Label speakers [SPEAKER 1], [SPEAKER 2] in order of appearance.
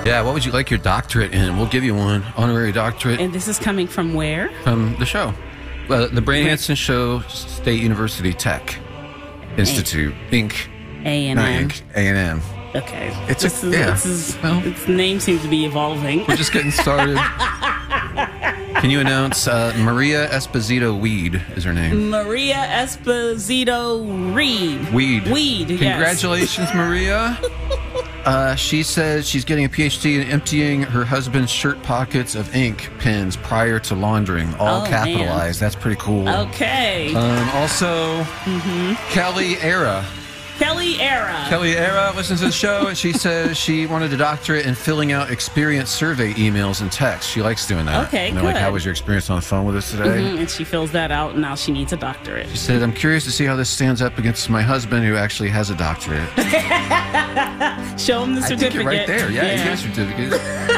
[SPEAKER 1] Yeah, what would you like your doctorate in? We'll give you one. Honorary doctorate
[SPEAKER 2] And this is coming from where?
[SPEAKER 1] from the show. The Brain Hanson Show, State University Tech Institute, Inc.
[SPEAKER 2] A&M.
[SPEAKER 1] Not Inc. A&M.
[SPEAKER 2] Okay.
[SPEAKER 1] It's well,
[SPEAKER 2] its name seems to be evolving.
[SPEAKER 1] we're just getting started. Can you announce Maria Esposito Weed is her name?
[SPEAKER 2] Maria Esposito Reed.
[SPEAKER 1] Weed.
[SPEAKER 2] Yes.
[SPEAKER 1] Congratulations, Maria. She says she's getting a PhD in emptying her husband's shirt pockets of ink pens prior to laundering, all capitalized.
[SPEAKER 2] Man.
[SPEAKER 1] That's pretty cool.
[SPEAKER 2] Okay.
[SPEAKER 1] Also, Kelly Era.
[SPEAKER 2] Kelly Era
[SPEAKER 1] listens to the show, and she says she wanted a doctorate in filling out experience survey emails and texts. She likes doing that.
[SPEAKER 2] Okay,
[SPEAKER 1] Like, how
[SPEAKER 2] good.
[SPEAKER 1] was your experience on the phone with us today?
[SPEAKER 2] And she fills that out, and now she needs a doctorate.
[SPEAKER 1] She said, I'm curious to see how this stands up against my husband, who actually has a doctorate.
[SPEAKER 2] Show him the
[SPEAKER 1] I
[SPEAKER 2] certificate.
[SPEAKER 1] think you're right there. Yeah, you get a certificate.